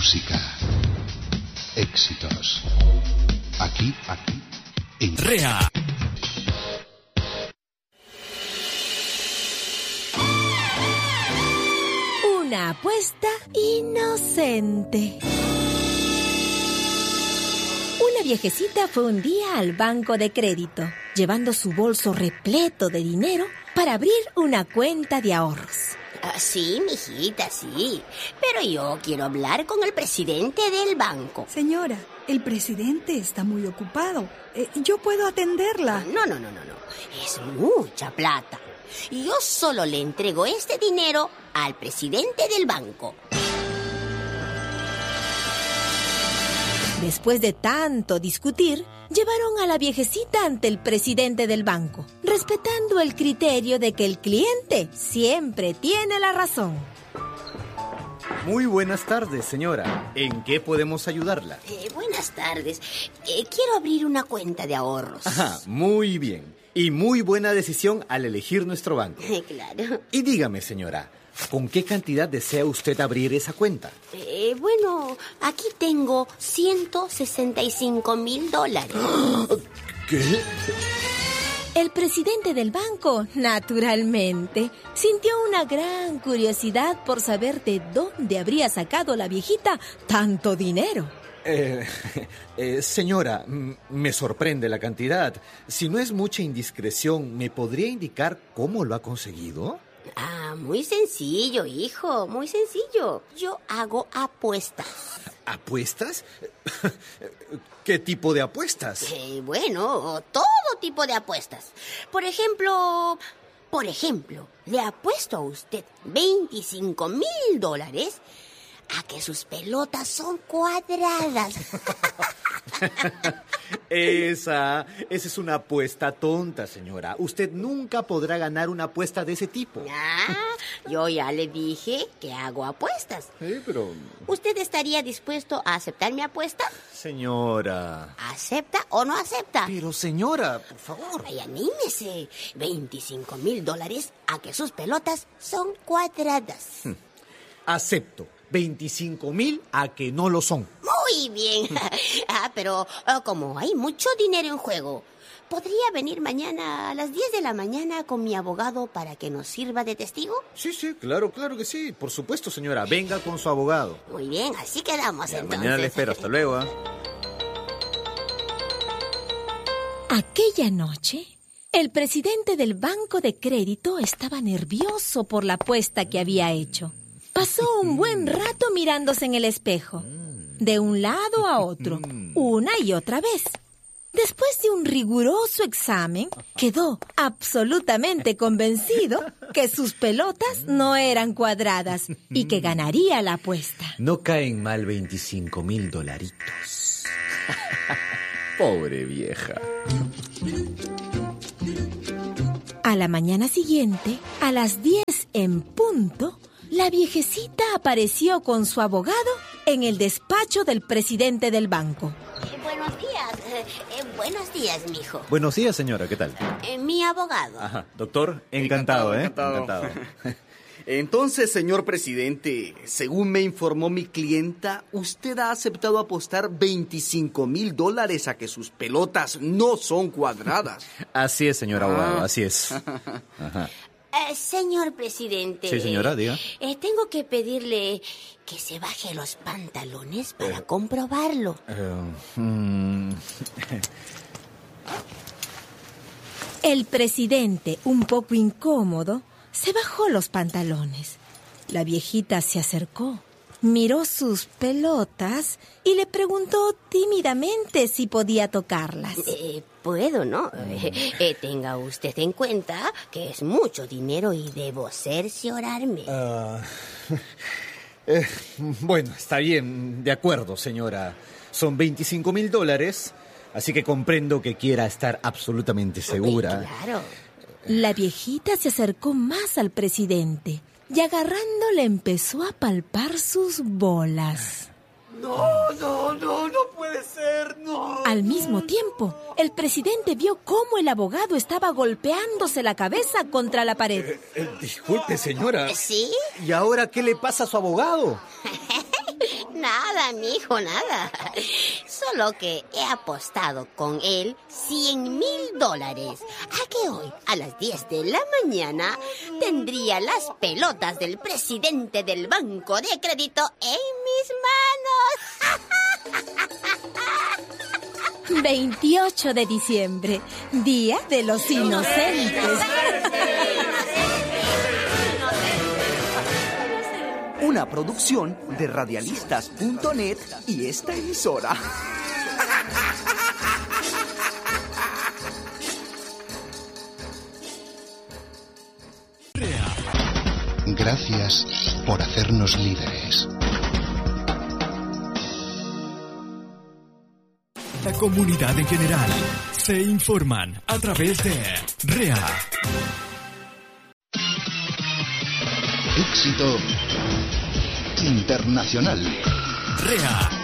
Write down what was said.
música, éxitos. Aquí, en REA. Una apuesta inocente. Una viejecita fue un día al banco de crédito, llevando su bolso repleto de dinero para abrir una cuenta de ahorros. Sí, mijita, sí. Pero yo quiero hablar con el presidente del banco. Señora, el presidente está muy ocupado. Yo puedo atenderla. No. Es mucha plata. Yo solo le entrego este dinero al presidente del banco. Después de tanto discutir, llevaron a la viejecita ante el presidente del banco, respetando el criterio de que el cliente siempre tiene la razón. Muy buenas tardes, señora. ¿En qué podemos ayudarla? Buenas tardes. Quiero abrir una cuenta de ahorros. Ajá, muy bien. Y muy buena decisión al elegir nuestro banco. Claro. Y dígame, señora, ¿con qué cantidad desea usted abrir esa cuenta? Bueno, aquí tengo $165,000. ¿Qué? El presidente del banco, naturalmente, sintió una gran curiosidad por saber de dónde habría sacado la viejita tanto dinero. Señora, me sorprende la cantidad. Si no es mucha indiscreción, ¿me podría indicar cómo lo ha conseguido? Muy sencillo, hijo, muy sencillo. Yo hago apuestas. ¿Apuestas? ¿Qué tipo de apuestas? Bueno, todo tipo de apuestas. Por ejemplo, le apuesto a usted $25,000 a que sus pelotas son cuadradas. Esa es una apuesta tonta, señora. Usted nunca podrá ganar una apuesta de ese tipo. Yo ya le dije que hago apuestas. Pero... ¿Usted estaría dispuesto a aceptar mi apuesta? Señora... ¿Acepta o no acepta? Pero, señora, por favor. Ay, anímese. $25,000 a que sus pelotas son cuadradas. Acepto. 25,000 a que no lo son. Muy bien. Pero como hay mucho dinero en juego, ¿podría venir mañana a las 10 de la mañana con mi abogado para que nos sirva de testigo? Sí, claro que sí. Por supuesto, señora. Venga con su abogado. Muy bien, así quedamos entonces. Mañana le espero. Hasta luego. Aquella noche, el presidente del banco de crédito estaba nervioso por la apuesta que había hecho. Pasó un buen rato mirándose en el espejo, de un lado a otro, una y otra vez. Después de un riguroso examen, quedó absolutamente convencido que sus pelotas no eran cuadradas y que ganaría la apuesta. No caen mal $25,000. Pobre vieja. A la mañana siguiente, a las 10 en punto, la viejecita apareció con su abogado en el despacho del presidente del banco. Buenos días. Buenos días, mijo. Buenos días, señora. ¿Qué tal? Mi abogado. Ajá. Doctor, encantado. Encantado. Entonces, señor presidente, según me informó mi clienta, usted ha aceptado apostar $25,000 a que sus pelotas no son cuadradas. Así es, señor abogado, así es. Ajá. Señor presidente. Sí, señora, diga. Tengo que pedirle que se baje los pantalones para comprobarlo. El presidente, un poco incómodo, se bajó los pantalones. La viejita se acercó, miró sus pelotas y le preguntó tímidamente si podía tocarlas. Puedo, ¿no? Tenga usted en cuenta que es mucho dinero y debo cerciorarme. Bueno, está bien, de acuerdo, señora. Son $25,000, así que comprendo que quiera estar absolutamente segura. Claro. La viejita se acercó más al presidente y agarrándole empezó a palpar sus bolas. No puede ser, no. Al mismo tiempo, el presidente vio cómo el abogado estaba golpeándose la cabeza contra la pared. Disculpe, señora. ¿Sí? ¿Y ahora qué le pasa a su abogado? Nada, mijo, nada. Solo que he apostado con él $100,000 a que hoy, a las 10 de la mañana, tendría las pelotas del presidente del Banco de Crédito en mis manos. 28 de diciembre, Día de los Inocentes. Una producción de radialistas.net y esta emisora. Gracias por hacernos líderes. La comunidad en general se informan a través de REA. Éxito internacional. REA.